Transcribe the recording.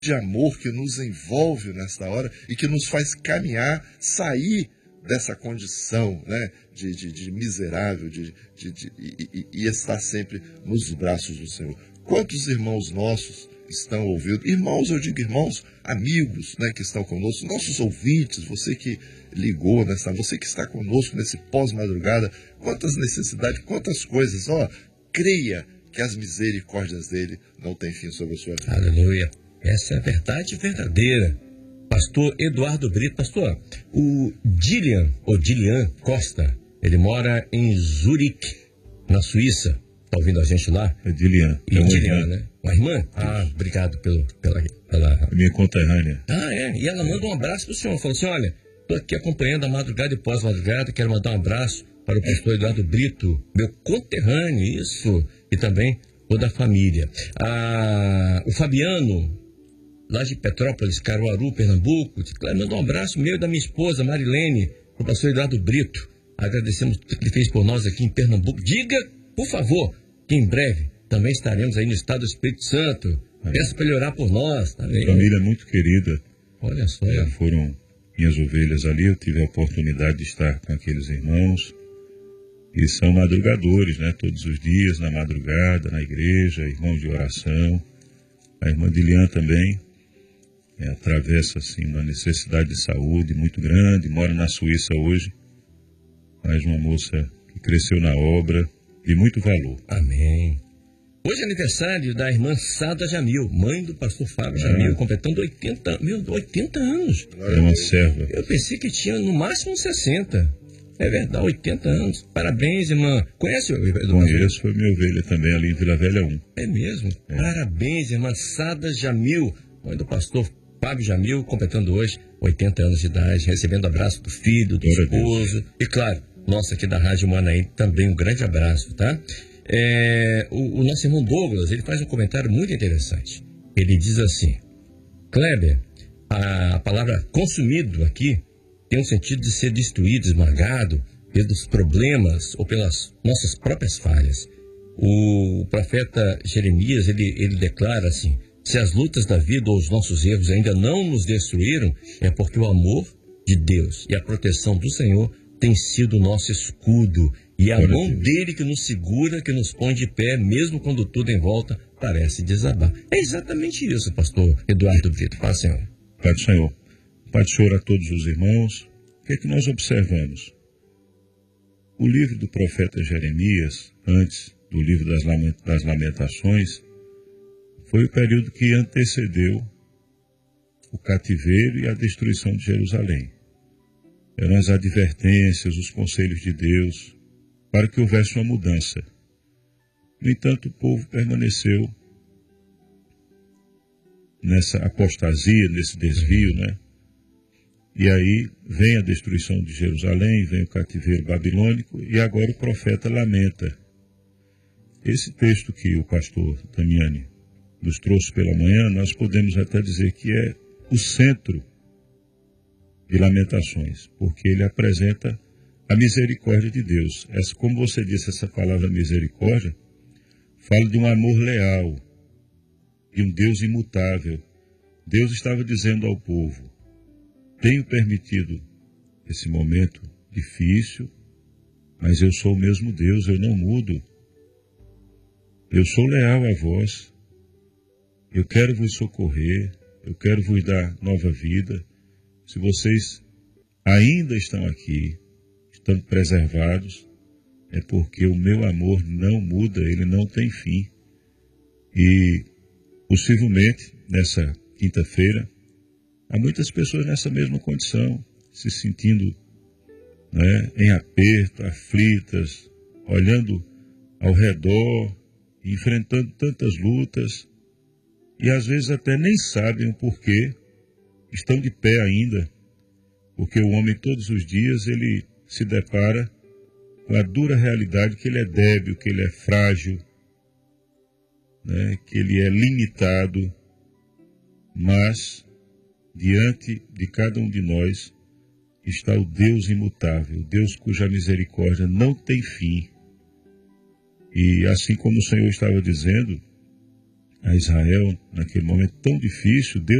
de amor que nos envolve nesta hora e que nos faz caminhar, sair dessa condição, né, de miserável, e estar sempre nos braços do Senhor. Quantos irmãos nossos estão ouvindo? Irmãos, eu digo irmãos, amigos, né, que estão conosco, nossos ouvintes, você que ligou você que está conosco nesse pós-madrugada, quantas necessidades, quantas coisas, creia que as misericórdias dele não têm fim sobre a sua vida. Aleluia. Essa é a verdade verdadeira. Pastor Eduardo Brito. Pastor, o Dilian Costa, ele mora em Zurique, na Suíça. Está ouvindo a gente lá? É Dilian. Dilian, né? Uma irmã? Obrigado pela... Minha conterrânea. É. E ela manda um abraço para o senhor. Falou assim, olha, estou aqui acompanhando a madrugada e pós-madrugada, quero mandar um abraço para o pastor Eduardo Brito, meu conterrâneo, isso, e também toda a família. O Fabiano, lá de Petrópolis, Caruaru, Pernambuco, manda um abraço meu e da minha esposa, Marilene, para o pastor Eduardo Brito. Agradecemos tudo que ele fez por nós aqui em Pernambuco. Diga, por favor, que em breve também estaremos aí no estado do Espírito Santo. Peço para ele orar por nós. Também. Família muito querida. Olha só. Foram minhas ovelhas ali, eu tive a oportunidade de estar com aqueles irmãos. E são madrugadores, né? Todos os dias, na madrugada, na igreja, irmãos de oração. A irmã Dilian também atravessa assim, uma necessidade de saúde muito grande, mora na Suíça hoje, mas uma moça que cresceu na obra, de muito valor. Amém. Hoje é aniversário da irmã Sada Jamil, mãe do pastor Fábio Jamil, completando 80 anos. É uma serva. Eu pensei que tinha no máximo 60. É verdade, 80 anos. Parabéns, irmã. Conhece o Eduardo? Conheço, foi minha ovelha também ali em Vila Velha 1. É mesmo? É. Parabéns, irmã Sada Jamil, mãe do pastor Fábio Jamil, completando hoje 80 anos de idade, recebendo abraço do filho, do esposo. E claro, nossa aqui da Rádio Manaim, também um grande abraço, tá? O nosso irmão Douglas, ele faz um comentário muito interessante. Ele diz assim: Kleber, a palavra consumido aqui tem um sentido de ser destruído, esmagado pelos problemas ou pelas nossas próprias falhas. O profeta Jeremias, ele declara assim: se as lutas da vida ou os nossos erros ainda não nos destruíram, é porque o amor de Deus e a proteção do Senhor tem sido o nosso escudo. E a mão dele que nos segura, que nos põe de pé, mesmo quando tudo em volta parece desabar. É exatamente isso, pastor Eduardo Brito. Pai do Senhor. Pai do Senhor. Pai do Senhor a todos os irmãos. O que é que nós observamos? O livro do profeta Jeremias, antes do livro das Lamentações, foi o período que antecedeu o cativeiro e a destruição de Jerusalém. Eram as advertências, os conselhos de Deus, para que houvesse uma mudança. No entanto, o povo permaneceu nessa apostasia, nesse desvio, né? E aí vem a destruição de Jerusalém, vem o cativeiro babilônico, e agora o profeta lamenta. Esse texto que o pastor Damiani nos trouxe pela manhã, nós podemos até dizer que é o centro de Lamentações, porque ele apresenta a misericórdia de Deus. Como você disse, essa palavra misericórdia fala de um amor leal, de um Deus imutável. Deus estava dizendo ao povo: tenho permitido esse momento difícil, mas eu sou o mesmo Deus, eu não mudo. Eu sou leal a vós. Eu quero vos socorrer, eu quero vos dar nova vida. Se vocês ainda estão aqui, estão preservados, é porque o meu amor não muda, ele não tem fim. E, possivelmente, nessa quinta-feira, há muitas pessoas nessa mesma condição, se sentindo, né, em aperto, aflitas, olhando ao redor, enfrentando tantas lutas, e às vezes até nem sabem o porquê, estão de pé ainda, porque o homem todos os dias ele se depara com a dura realidade que ele é débil, que ele é frágil, né, que ele é limitado, mas diante de cada um de nós está o Deus imutável, o Deus cuja misericórdia não tem fim. E assim como o Senhor estava dizendo, a Israel naquele momento tão difícil. Deus